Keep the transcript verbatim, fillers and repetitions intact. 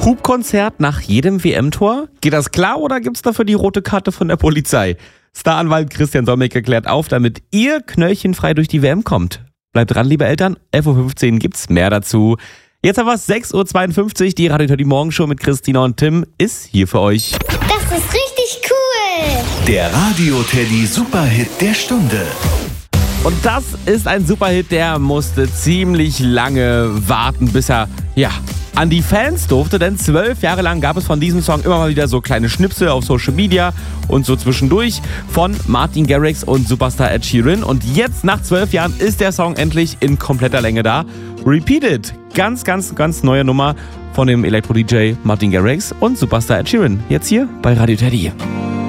Hubkonzert nach jedem W M-Tor? Geht das klar oder gibt's dafür die rote Karte von der Polizei? Staranwalt Christian Solmecke klärt auf, damit ihr knöllchenfrei durch die W M kommt. Bleibt dran, liebe Eltern, elf Uhr fünfzehn gibt's mehr dazu. Jetzt haben wir es, sechs Uhr zweiundfünfzig, die Radio Teddy Morgenshow mit Christina und Tim ist hier für euch. Das ist richtig cool. Der Radio Teddy Superhit der Stunde. Und das ist ein Superhit, der musste ziemlich lange warten, bis er, ja, an die Fans durfte, denn zwölf Jahre lang gab es von diesem Song immer mal wieder so kleine Schnipsel auf Social Media und so zwischendurch von Martin Garrix und Superstar Ed Sheeran. Und jetzt, nach zwölf Jahren, ist der Song endlich in kompletter Länge da. Repeat It, ganz, ganz, ganz neue Nummer von dem Elektro-D J Martin Garrix und Superstar Ed Sheeran. Jetzt hier bei Radio Teddy.